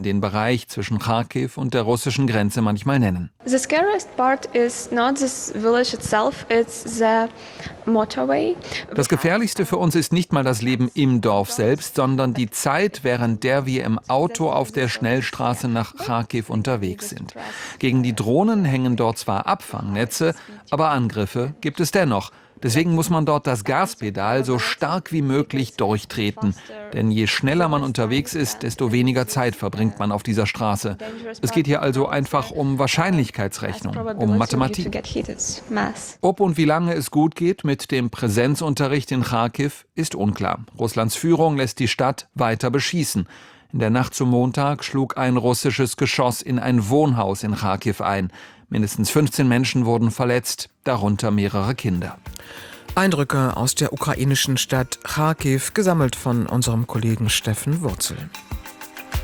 den Bereich zwischen Charkiw und der russischen Grenze manchmal nennen. The scariest part is not this village itself, it's the motorway. Das Gefährlichste für uns ist nicht mal das Leben im Dorf selbst, sondern die Zeit, während der wir im Auto auf der Schnellstraße nach Charkiw unterwegs sind. Gegen die Drohnen hängen dort zwar Abfangnetze, aber Angriffe gibt es dennoch. Deswegen muss man dort das Gaspedal so stark wie möglich durchtreten. Denn je schneller man unterwegs ist, desto weniger Zeit verbringt man auf dieser Straße. Es geht hier also einfach um Wahrscheinlichkeitsrechnung, um Mathematik. Ob und wie lange es gut geht mit dem Präsenzunterricht in Charkiw, ist unklar. Russlands Führung lässt die Stadt weiter beschießen. In der Nacht zum Montag schlug ein russisches Geschoss in ein Wohnhaus in Charkiw ein. Mindestens 15 Menschen wurden verletzt, darunter mehrere Kinder. Eindrücke aus der ukrainischen Stadt Charkiw, gesammelt von unserem Kollegen Steffen Wurzel.